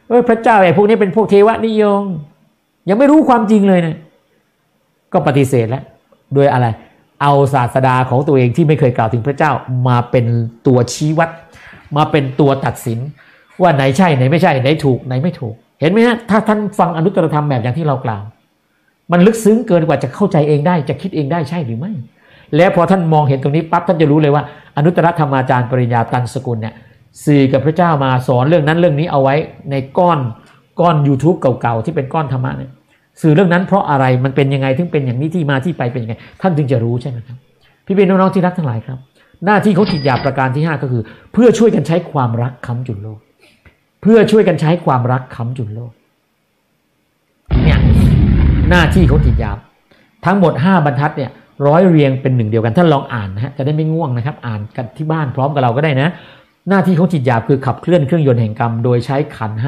พระเจ้าไอ้พวกนี้เป็นพวกเทวนิยมยังไม่รู้ความจริงเลยนะก็ปฏิเสธแล้วโดยอะไรเอาศาสดาของตัวเองที่ไม่เคยกล่าวถึงพระเจ้ามาเป็นตัวชี้วัดมาเป็นตัวตัดสินว่าไหนใช่ไหนไม่ใช่ไหนถูกไหนไม่ถูกเห็นไหมฮะถ้าท่านฟังอนุตตรธรรมแบบอย่างที่เรากล่าวมันลึกซึ้งเกินกว่าจะเข้าใจเองได้จะคิดเองได้ใช่หรือไม่แล้วพอท่านมองเห็นตรงนี้ปั๊บท่านจะรู้เลยว่าอนุตตรธรรมาจารย์ปริญญาตันสกุลเนี่ยสื่อกับพระเจ้ามาสอนเรื่องนั้นเรื่องนี้เอาไว้ในก้อน YouTube เก่าๆที่เป็นก้อนธรรมะเนี่ยสื่อเรื่องนั้นเพราะอะไรมันเป็นยังไงถึงเป็นอย่างนี้ที่มาที่ไปเป็นยังไงท่านถึงจะรู้ใช่ไหมครับพี่เป็นน้องๆที่รักทั้งหลายครับหน้าที่เขาจิตหยาบประการที่5ก็คือเพื่อช่วยกันใช้ความรักค้ำจุนโลกเพื่อช่วยกันใช้ความรักค้ำจุนโลกเนี่ยหน้าที่ของจิตหยาบทั้งหมด5บรรทัดเนี่ยร้อยเรียงเป็นหนึ่งเดียวกันท่านลองอ่านนะฮะจะได้ไม่ง่วงนะครับอ่านกันที่บ้านพร้อมกับเราก็ได้นะหน้าที่ของจิตหยาบคือขับเคลื่อนเครื่องยนต์แห่งกรรมโดยใช้ขันธ์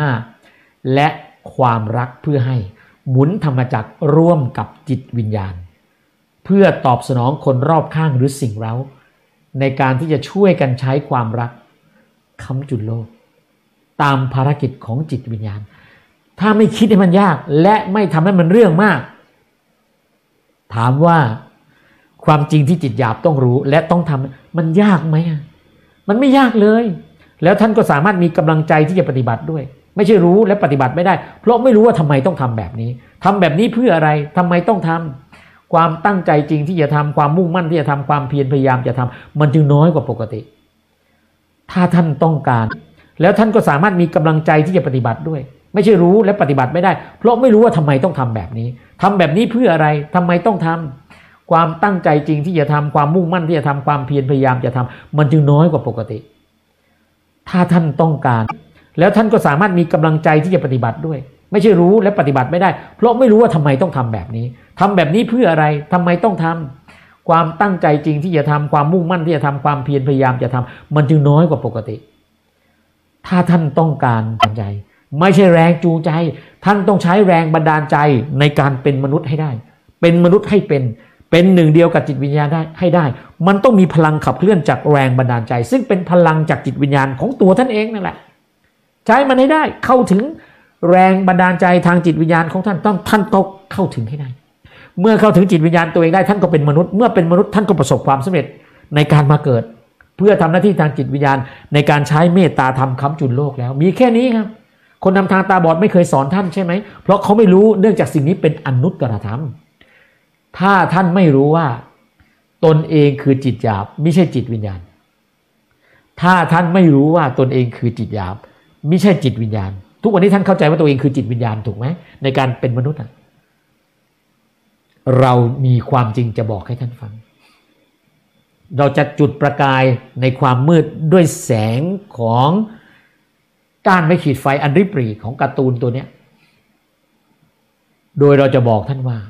5และความรักเพื่อให้หมุนธรรมจักรร่วมกับจิตวิญญาณเพื่อตอบสนองคนรอบข้างหรือสิ่งเร้าในการที่จะช่วยกันใช้ความรักค้ำจุนโลกตามภารกิจของจิตวิญญาณถ้าไม่คิดให้มันยากและไม่ทำให้มันเรื่องมากถามว่าความจริงที่จิตหยาบต้องรู้และต้องทำมันยากไหมมันไม่ยากเลยแล้วท่านก็สามารถมีกำลังใจที่จะปฏิบัติด้วยไม่ใช่รู้และปฏิบัติไม่ได้เพราะไม่รู้ว่าทำไมต้องทำแบบนี้ทำแบบนี้เพื่ออะไรทำไมต้องทำความตั้งใจจริงที่จะทำความมุ่งมั่นที่จะทำความเพียรพยายามจะทำมันจึงน้อยกว่าปกติถ้าท่านต้องการแล้วท่านก็สามารถมีกำลังใจที่จะปฏิบัติด้วยไม่ใช่รู้และปฏิบัติไม่ได้เพราะไม่รู้ว่าทำไมต้องทำแบบนี้ทำแบบนี้เพื่ออะไรทำไมต้องทำความตั้งใจจริงที่จะทำความมุ่งมั่นที่จะทำความเพียรพยายามจะทำมันจึงน้อยกว่าปกติถ้าท่านต้องการแล้วท่านก็สามารถมีกำลังใจที่จะปฏิบัติด้วยไม่ใช่รู้และปฏิบัติไม่ได้เพราะไม่รู้ว่าทำไมต้องทำแบบนี้ทำแบบนี้เพื่ออะไรทำไมต้องทำความตั้งใจจริงที่จะทำความมุ่งมั่นที่จะทำความเพียรพยายามจะทำมันจึงน้อยกว่าปกติถ้าท่านต้องการใจไม่ใช่แรงจูงใจท่านต้องใช้แรงบันดาลใจในการเป็นมนุษย์ให้ได้เป็นมนุษย์ให้เป็นหนึ่งเดียวกับจิตวิญญาณได้ให้ได้มันต้องมีพลังขับเคลื่อนจากแรงบันดาลใจซึ่งเป็นพลังจากจิตวิญญาณของตัวท่านเองนั่นแหละใช้มันให้ได้เข้าถึงแรงบันดาลใจทางจิตวิญญาณของท่านต้องเข้าถึงให้ได้เมื่อเข้าถึงจิตวิญญาณตัวเองได้ท่านก็เป็นมนุษย์เมื่อเป็นมนุษย์ท่านก็ประสบความสำเร็จในการมาเกิดเพื่อทำหน้าที่ทางจิตวิญญาณในการใช้เมตตาธรรมค้ำจุนโลกแล้วมีแค่นี้ครับคนนำทางตาบอดไม่เคยสอนท่านใช่ไหมเพราะเขาไม่รู้เนื่องจากสิ่งนี้เป็นอนุตตรธรรมถ้าท่านไม่รู้ว่าตนเองคือจิตหยาบไม่ใช่จิตวิญญาณถ้าท่านไม่รู้ว่าตนเองคือจิตหยาบไม่ใช่จิตวิญญาณทุกวันนี้ท่านเข้าใจว่าตัวเองคือจิตวิญญาณถูกไหมในการเป็นมนุษย์เรามีความจริงจะบอกให้ท่านฟังเราจะจุดประกายในความมืดด้วยแสงของก้านไม้ขีดไฟอันริบหรี่ของการ์ตูนตัวนี้โดยเราจะบอกท่านว่า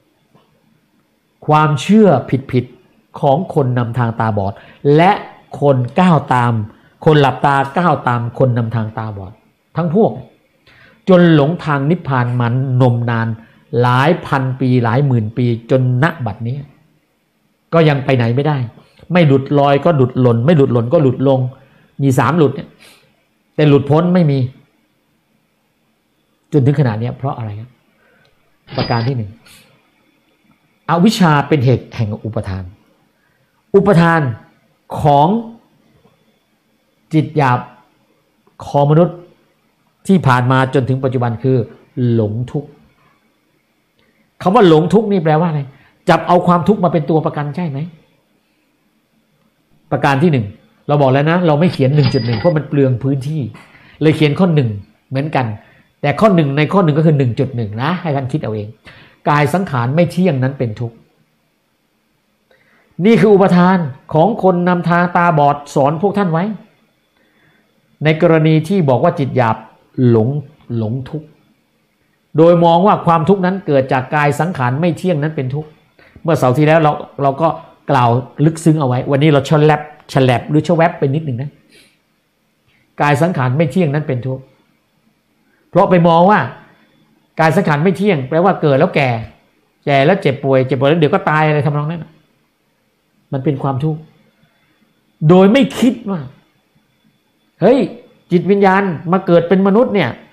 ความเชื่อผิดของคนนำทางตาบอดและคนก้าวตามคนหลับตาก้าวตามคนนำทางตาบอดทั้งพวกจนหลงทางนิพพานมันนมนานหลายพันปีหลายหมื่นปีจนณบัดนี้ก็ยังไปไหนไม่ได้ไม่หลุดลอยก็หลุดหล่นไม่หลุดหล่นก็หลุดลงมี3หลุดเนี่ยแต่หลุดพ้นไม่มีจนถึงขนาดนี้เพราะอะไรครับประการที่1อวิชชาเป็นเหตุแห่งอุปทานของจิตหยาบของมนุษย์ที่ผ่านมาจนถึงปัจจุบันคือหลงทุกข์คำว่าหลงทุกข์นี่แปลว่าอะไรจับเอาความทุกข์มาเป็นตัวประกันใช่ไหมประการที่1เราบอกแล้วนะเราไม่เขียน 1.1 เพราะมันเปลืองพื้นที่เลยเขียนข้อ1เหมือนกันแต่ข้อ1ในข้อ1ก็คือ 1.1 นะให้ท่านคิดเอาเองกายสังขารไม่เที่ยงนั้นเป็นทุกข์นี่คืออุปทานของคนนำทางตาบอดสอนพวกท่านไว้ในกรณีที่บอกว่าจิตหยาบหลงทุกข์โดยมองว่าความทุกข์นั้นเกิดจากกายสังขารไม่เที่ยงนั้นเป็นทุกข์เมื่อเสาร์ที่แล้วเราก็กล่าวลึกซึ้งเอาไว้วันนี้เราฉลับหรือชแวบไปนิดหนึ่งนะกายสังขารไม่เที่ยงนั้นเป็นทุกข์เพราะไปมองว่ากายสังขารไม่เที่ยงแปลว่าเกิดแล้วแก่แล้วเจ็บป่วยแล้วเดี๋ยวก็ตายอะไรทำนองนั้นมันเป็นความทุกข์โดยไม่คิดว่าเฮ้ยจิตวิญญาณมาเกิดเป็นมนุษย์เนี่ย